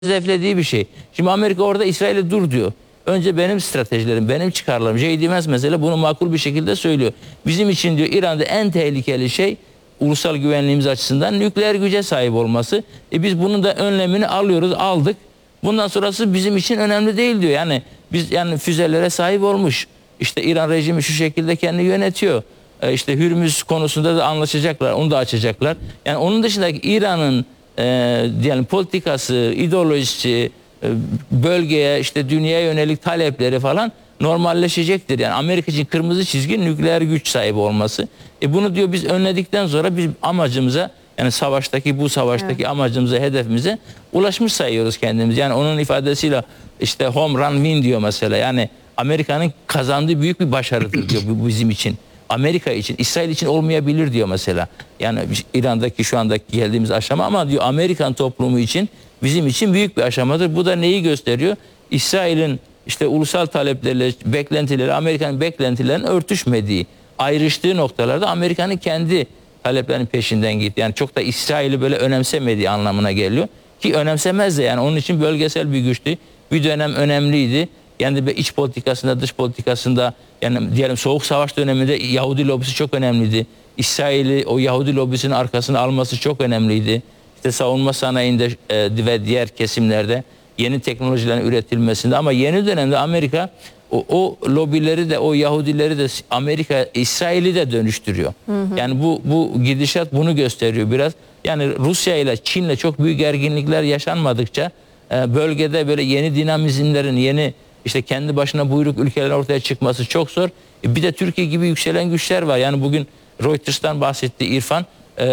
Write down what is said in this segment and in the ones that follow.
hedeflediği bir şey. Şimdi Amerika orada İsrail'e dur diyor. Önce benim stratejilerim, benim çıkarlarım. J.D. Vance mesela bunu makul bir şekilde söylüyor. Bizim için diyor İran'da en tehlikeli şey ulusal güvenliğimiz açısından nükleer güce sahip olması. Biz bunun da önlemini aldık. Bundan sonrası bizim için önemli değil diyor. Yani biz füzelere sahip olmuş. İşte İran rejimi şu şekilde kendini yönetiyor. İşte Hürmüz konusunda da anlaşacaklar, onu da açacaklar. Yani onun dışındaki İran'ın diyelim politikası, ideolojisi, bölgeye, işte dünyaya yönelik talepleri falan normalleşecektir. Yani Amerika için kırmızı çizgi nükleer güç sahibi olması. Bunu diyor biz önledikten sonra biz amacımıza, yani bu savaştaki amacımıza, hedefimize ulaşmış sayıyoruz kendimizi. Yani onun ifadesiyle işte home run win diyor mesela. Yani Amerika'nın kazandığı büyük bir başarıdır diyor bu bizim için. Amerika için, İsrail için olmayabilir diyor mesela. Yani İran'daki şu andaki geldiğimiz aşama, ama diyor Amerikan toplumu için, bizim için büyük bir aşamadır. Bu da neyi gösteriyor? İsrail'in işte ulusal talepleri, beklentileri, Amerika'nın beklentilerinin örtüşmediği, ayrıştığı noktalarda Amerika'nın kendi taleplerinin peşinden gitti. Yani çok da İsrail'i böyle önemsemediği anlamına geliyor. Ki önemsemez de, yani onun için bölgesel bir güçtü. Bir dönem önemliydi. Yani iç politikasında, dış politikasında, yani diyelim Soğuk Savaş döneminde Yahudi lobisi çok önemliydi. İsrail'i o Yahudi lobisinin arkasına alması çok önemliydi. İşte savunma sanayinde ve diğer kesimlerde yeni teknolojilerin üretilmesinde, ama yeni dönemde Amerika o lobileri de, o Yahudileri de, Amerika İsrail'i de dönüştürüyor. Yani bu gidişat bunu gösteriyor biraz. Yani Rusya ile Çin'le çok büyük gerginlikler yaşanmadıkça bölgede böyle yeni dinamizmlerin, yeni işte kendi başına buyruk ülkelerin ortaya çıkması çok zor. Bir de Türkiye gibi yükselen güçler var. Yani bugün Reuters'tan bahsetti İrfan.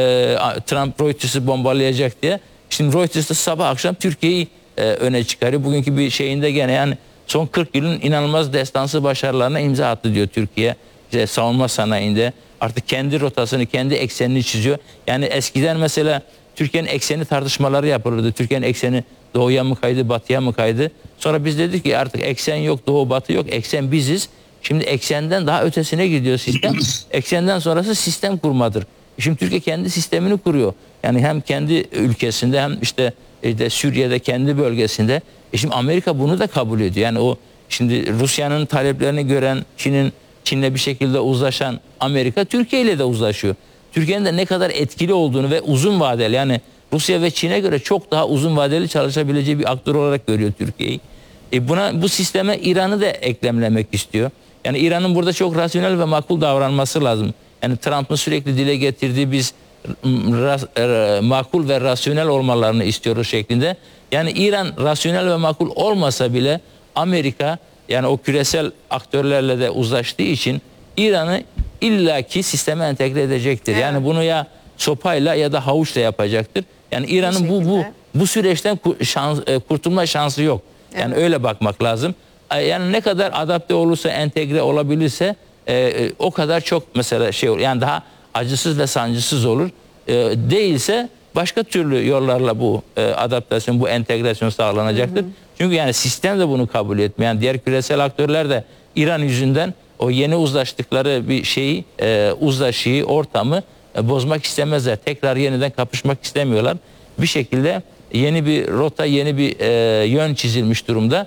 Trump Reuters'ı bombalayacak diye. Şimdi Reuters da sabah akşam Türkiye'yi öne çıkarıyor. Bugünkü bir şeyinde gene yani son 40 yılın inanılmaz destansı başarılarına imza attı diyor Türkiye. İşte savunma sanayinde artık kendi rotasını, kendi eksenini çiziyor. Yani eskiden mesela Türkiye'nin ekseni tartışmaları yapılırdı. Türkiye'nin ekseni doğuya mı kaydı, batıya mı kaydı? Sonra biz dedik ki artık eksen yok, doğu batı yok, eksen biziz. Şimdi eksenden daha ötesine gidiyor sistem. Eksenden sonrası sistem kurmadır. Şimdi Türkiye kendi sistemini kuruyor. Yani hem kendi ülkesinde hem işte Suriye'de kendi bölgesinde. Şimdi Amerika bunu da kabul ediyor. Yani o şimdi Rusya'nın taleplerini gören, Çin'le bir şekilde uzlaşan Amerika Türkiye ile de uzlaşıyor. Türkiye'nin de ne kadar etkili olduğunu ve uzun vadeli, yani Rusya ve Çin'e göre çok daha uzun vadeli çalışabileceği bir aktör olarak görüyor Türkiye'yi. Bu sisteme İran'ı da eklemlemek istiyor. Yani İran'ın burada çok rasyonel ve makul davranması lazım. Yani Trump'ın sürekli dile getirdiği biz makul ve rasyonel olmalarını istiyoruz şeklinde. Yani İran rasyonel ve makul olmasa bile Amerika, yani o küresel aktörlerle de uzlaştığı için İran'ı illaki sisteme entegre edecektir. Evet. Yani bunu ya sopayla ya da havuçla yapacaktır. Yani İran'ın bu süreçten kurtulma şansı yok. Yani evet, öyle bakmak lazım. Yani ne kadar adapte olursa, entegre olabilirse o kadar çok mesela şey olur. Yani daha acısız ve sancısız olur. Değilse başka türlü yollarla bu adaptasyon, bu entegrasyon sağlanacaktır. Çünkü yani sistem de bunu kabul etmiyor. Yani diğer küresel aktörler de İran yüzünden o yeni uzlaştıkları bir şeyi, uzlaşıyı, ortamı bozmak istemezler. Tekrar yeniden kapışmak istemiyorlar. Bir şekilde yeni bir rota, yeni bir yön çizilmiş durumda.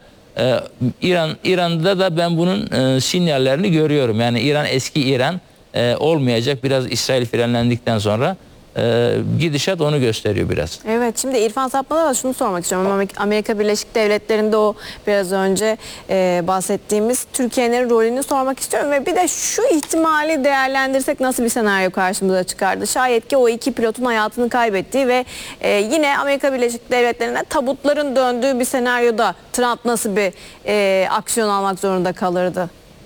İran'da da ben bunun sinyallerini görüyorum. Yani İran eski İran olmayacak. Biraz İsrail frenlendikten sonra gidişat onu gösteriyor biraz. Evet, şimdi İrfan Sapmalı da şunu sormak istiyorum. Amerika Birleşik Devletleri'nde o biraz önce bahsettiğimiz Türkiye'nin rolünü sormak istiyorum. Ve bir de şu ihtimali değerlendirsek nasıl bir senaryo karşımıza çıkardı? Şayet ki o iki pilotun hayatını kaybettiği ve yine Amerika Birleşik Devletleri'ne tabutların döndüğü bir senaryoda Trump nasıl bir aksiyon almak zorunda kalırdı?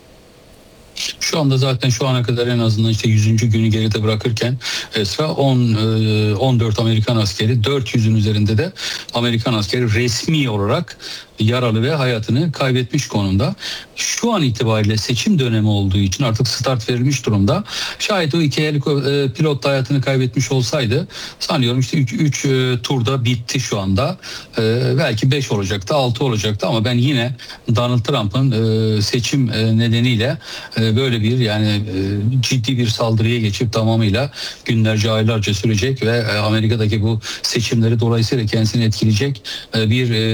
Şu anda zaten şu ana kadar en azından işte 100. günü geride bırakırken Esra 14 Amerikan askeri, 400'ün üzerinde de Amerikan askeri resmi olarak yaralı ve hayatını kaybetmiş konumda. Şu an itibariyle seçim dönemi olduğu için artık start verilmiş durumda. Şayet o iki pilot da hayatını kaybetmiş olsaydı sanıyorum işte 3 turda bitti şu anda. Belki 5 olacaktı, 6 olacaktı ama ben yine Donald Trump'ın seçim nedeniyle böyle bir ciddi bir saldırıya geçip tamamıyla günlerce aylarca sürecek ve Amerika'daki bu seçimleri dolayısıyla kendisini etkileyecek bir